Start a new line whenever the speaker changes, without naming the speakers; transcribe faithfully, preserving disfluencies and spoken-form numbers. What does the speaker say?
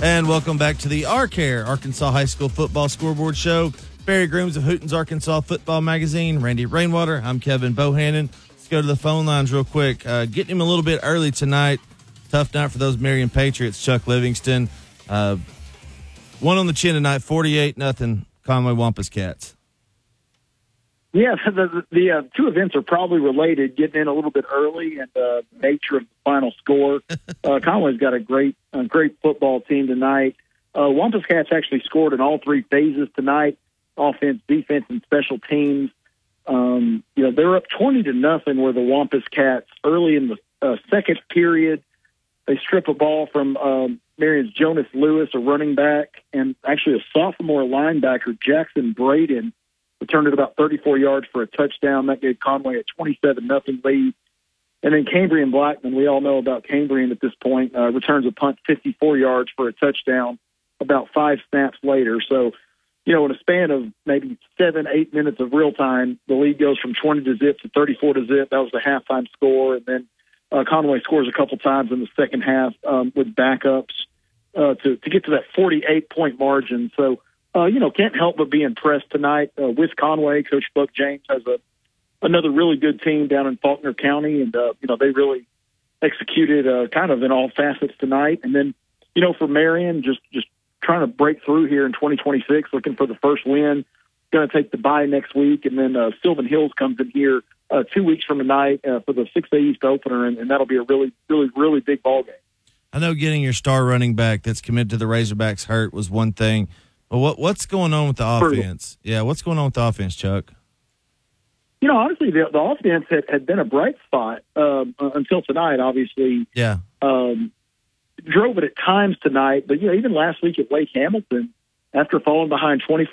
And welcome back to the R-Care, Arkansas High School Football Scoreboard Show. Barry Grooms of Hooten's Arkansas Football Magazine, Randy Rainwater. I'm Kevin Bohannon. Let's go to the phone lines real quick. Uh, getting him a little bit early tonight. Tough night for those Marion Patriots. Chuck Livingston. Uh, one on the chin tonight, forty-eight nothing Conway Wampus Cats.
Yeah, the, the uh, two events are probably related, getting in a little bit early and uh, the nature of the final score. uh, Conway's got a great a great football team tonight. Uh, Wampus Cats actually scored in all three phases tonight, offense, defense, and special teams. Um, you know, they're up twenty to nothing were the Wampus Cats early in the uh, second period. They strip a ball from um, Marion's Jonas Lewis, a running back, and actually a sophomore linebacker, Jackson Braden, returned it about thirty-four yards for a touchdown. That gave Conway a twenty-seven nothing lead. And then Cambrian Blackman, we all know about Cambrian at this point, uh, returns a punt fifty-four yards for a touchdown about five snaps later. So, you know, in a span of maybe seven, eight minutes of real time, the lead goes from twenty to zip to thirty-four to zip. That was the halftime score. And then uh, Conway scores a couple times in the second half um, with backups uh, to, to get to that forty-eight point margin. So, Uh, you know, can't help but be impressed tonight uh, with Conway. Coach Buck James has a another really good team down in Faulkner County, and uh, you know they really executed uh, kind of in all facets tonight. And then, you know, for Marion, just just trying to break through here in twenty twenty-six, looking for the first win. Going to take the bye next week, and then uh, Sylvan Hills comes in here uh, two weeks from tonight uh, for the six A East opener, and, and that'll be a really, really, really big ball game.
I know getting your star running back that's committed to the Razorbacks hurt was one thing. Well, what what's going on with the offense? Yeah, what's going on with the offense, Chuck?
You know, honestly, the, the offense had, had been a bright spot um, until tonight. Obviously,
yeah,
um, drove it at times tonight. But you know, even last week at Lake Hamilton, after falling behind twenty-four